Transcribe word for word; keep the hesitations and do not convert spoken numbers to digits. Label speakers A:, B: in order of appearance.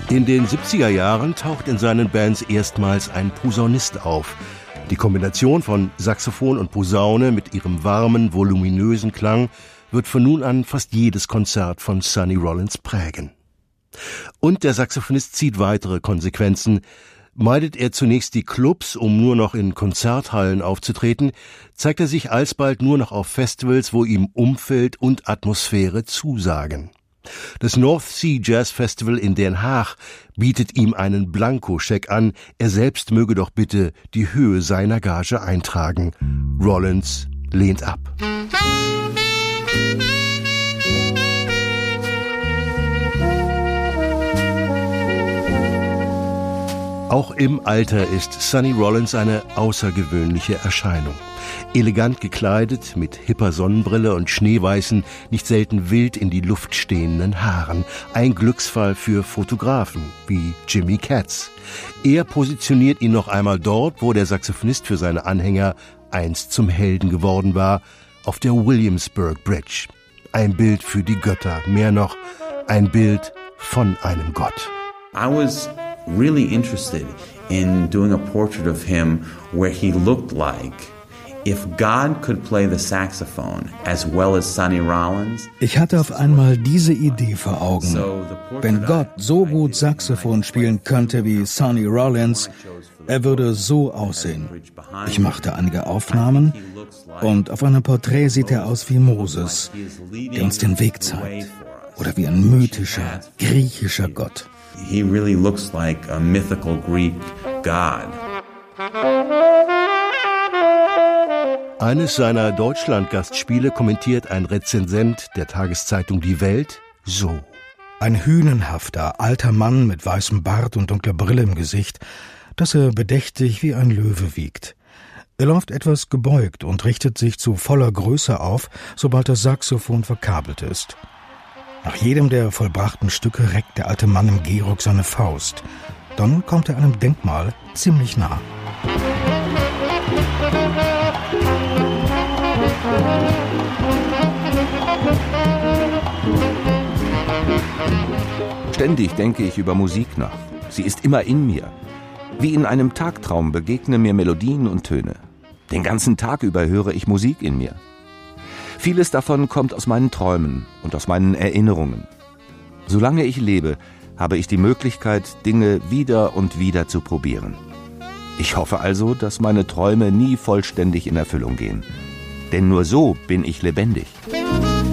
A: In den siebziger Jahren taucht in seinen Bands erstmals ein Posaunist auf. Die Kombination von Saxophon und Posaune mit ihrem warmen, voluminösen Klang wird von nun an fast jedes Konzert von Sonny Rollins prägen. Und der Saxophonist zieht weitere Konsequenzen. Meidet er zunächst die Clubs, um nur noch in Konzerthallen aufzutreten, zeigt er sich alsbald nur noch auf Festivals, wo ihm Umfeld und Atmosphäre zusagen. Das North Sea Jazz Festival in Den Haag bietet ihm einen Blankoscheck an, er selbst möge doch bitte die Höhe seiner Gage eintragen. Rollins lehnt ab. Auch im Alter ist Sonny Rollins eine außergewöhnliche Erscheinung. Elegant gekleidet, mit hipper Sonnenbrille und schneeweißen, nicht selten wild in die Luft stehenden Haaren. Ein Glücksfall für Fotografen, wie Jimmy Katz. Er positioniert ihn noch einmal dort, wo der Saxophonist für seine Anhänger einst zum Helden geworden war, auf der Williamsburg Bridge. Ein Bild für die Götter, mehr noch, ein Bild von einem Gott.
B: I was really interested in doing a portrait of him where he looked like if God could play the saxophone as well as Sonny Rollins.
C: Ich hatte auf einmal diese Idee vor Augen. Wenn Gott so gut Saxophon spielen könnte wie Sonny Rollins, er würde so aussehen. Ich machte einige Aufnahmen und auf einem Porträt sieht er aus wie Moses, der uns den Weg zeigt. Oder wie ein mythischer, griechischer Gott.
B: He really looks like a mythical Greek god.
A: Eines seiner Deutschland-Gastspiele kommentiert ein Rezensent der Tageszeitung Die Welt so.
C: Ein hünenhafter, alter Mann mit weißem Bart und dunkler Brille im Gesicht, das er bedächtig wie ein Löwe wiegt. Er läuft etwas gebeugt und richtet sich zu voller Größe auf, sobald das Saxophon verkabelt ist. Nach jedem der vollbrachten Stücke reckt der alte Mann im Gehrock seine Faust. Dann kommt er einem Denkmal ziemlich nah.
D: Ständig denke ich über Musik nach. Sie ist immer in mir. Wie in einem Tagtraum begegnen mir Melodien und Töne. Den ganzen Tag über höre ich Musik in mir. Vieles davon kommt aus meinen Träumen und aus meinen Erinnerungen. Solange ich lebe, habe ich die Möglichkeit, Dinge wieder und wieder zu probieren. Ich hoffe also, dass meine Träume nie vollständig in Erfüllung gehen. Denn nur so bin ich lebendig.